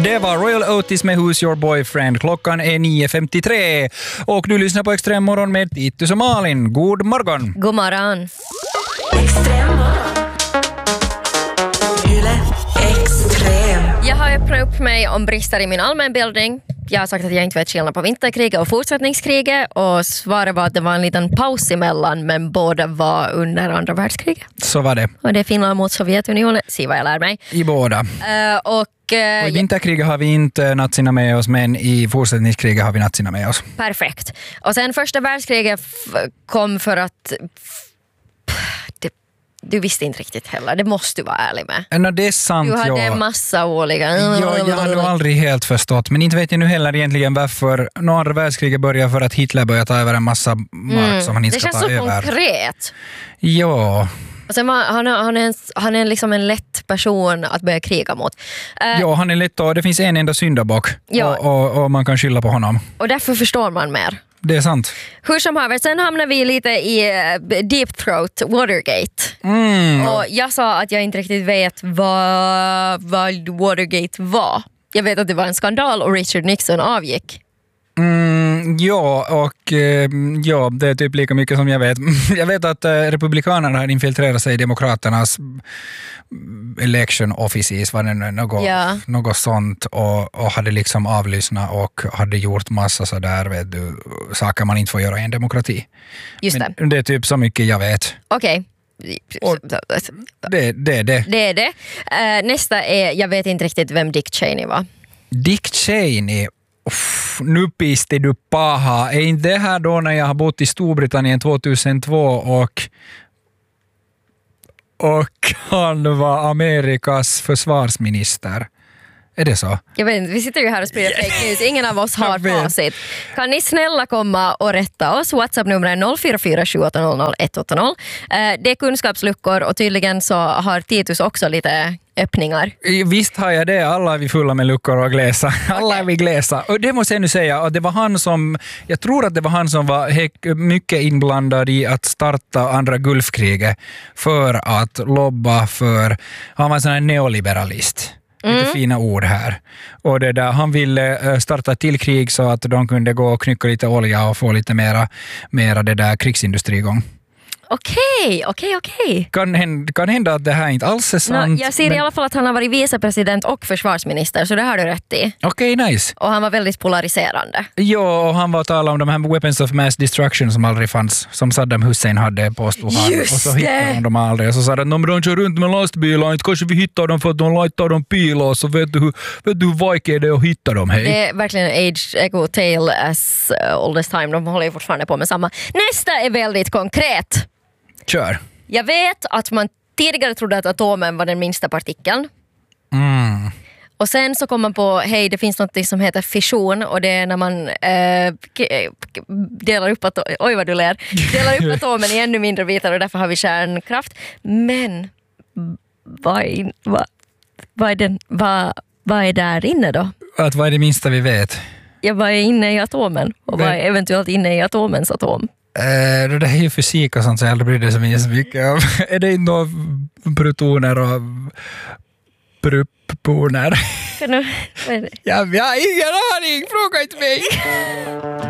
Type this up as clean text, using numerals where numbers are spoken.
Det var Royal Otis med Who's Your Boyfriend. Klockan är 9.53 och du lyssnar på Extrem morgon med Titus och Malin. God morgon. God morgon. Extrem. Yle Extrem. Jag har öppnat upp mig om brister i min allmänbildning. Jag har sagt att jag inte vet skillnad på vinterkriget och fortsättningskriget, och svaret var att det var en liten paus emellan, men båda var under andra världskriget. Så var det. Och det är Finland mot Sovjetunionen. Se vad jag lär mig. I båda. Och i vinterkriget har vi inte nazierna med oss, men i fortsättningskriget har vi nazierna med oss. Perfekt. Och sen första världskriget kom för att... Du visste inte riktigt heller, det måste du vara ärlig med. No, det är sant, du hade en massa olika... Jag har nog aldrig helt förstått, men inte vet jag nu heller egentligen varför andra världskriget börjar för att Hitler börjar ta över en massa mark som han inte ska ta över. Det känns så konkret. Ja. Och sen han är liksom en lätt person att börja kriga mot. Ja, han är lätt, och det finns en enda syndabock. Ja. Och man kan skylla på honom. Och därför förstår man mer. Det är sant. Hur som helst, sen hamnar vi lite i Deep Throat, Watergate. Och jag sa att jag inte riktigt vet vad Watergate var. Jag vet att det var en skandal och Richard Nixon avgick. Ja, och ja, det är typ lika mycket som jag vet. Jag vet att republikanerna har infiltrerat sig i demokraternas election offices, var det något sånt, och hade liksom avlyssnat och hade gjort massa sådär, vet du, saker man inte får göra i en demokrati. Just det. Men det är typ så mycket jag vet. Okej. Det är det. Det är det. Nästa är, jag vet inte riktigt vem Dick Cheney var. Dick Cheney? Nu piste du paha. Är inte det här då när jag har bott i Storbritannien 2002 och han var Amerikas försvarsminister? Är det så? Jag vet inte, vi sitter ju här och sprider fake news. Ingen av oss har facit. Kan ni snälla komma och rätta oss? WhatsApp-numret är 044 780 180. Det är kunskapsluckor, och tydligen så har Titus också lite öppningar. Visst har jag det. Alla är vi fulla med luckor och gläsa. Alla är vi gläsa. Och det måste jag nu säga, att det var han som, jag tror att det var han som var mycket inblandad i att starta andra Gulfkriget för att lobba för, han var en sån här neoliberalist. Lite fina ord här. Och det där, han ville starta till krig så att de kunde gå och knycka lite olja och få lite mera det där krigsindustri igång. Okej. Kan hända att det här inte alls är sant. Jag ser i alla fall att han har varit vicepresident och försvarsminister, så det har du rätt i. Okej, nice. Och han var väldigt polariserande. Ja, och han var talade om de här weapons of mass destruction som aldrig fanns, som Saddam Hussein hade, påstod han. Och så hittade de allrig. Och så sa de kör runt med lastbilar, inte kanske vi hittar dem för att de laittar dem pilar, så vet du hur vaikigt det är att hitta dem, hej? Det är verkligen age echo tale as all this time. De håller ju fortfarande på med samma. Nästa är väldigt konkret. Kör. Jag vet att man tidigare trodde att atomen var den minsta partikeln. Och sen så kom man på, hej, det finns något som heter fission, och det är när man delar upp atomen i ännu mindre bitar, och därför har vi kärnkraft. Men vad är där inne då? Vad är det minsta vi vet? Ja, vad är inne i atomen? Och vad är eventuellt inne i atomens atom? Det där är ju fysik och sånt, så jag aldrig bryr det så mycket om. Är det inte några protoner och prupponer? Jag har ingen aning, fråga inte mig.